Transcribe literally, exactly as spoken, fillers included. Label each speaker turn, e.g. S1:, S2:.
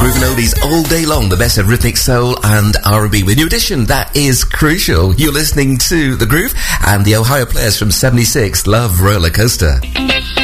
S1: Grooving oldies all day long, the best of rhythmic soul and R and B. With New Edition, that is crucial. You're listening to The Groove and the Ohio Players from seventy-six, Love Roller Coaster.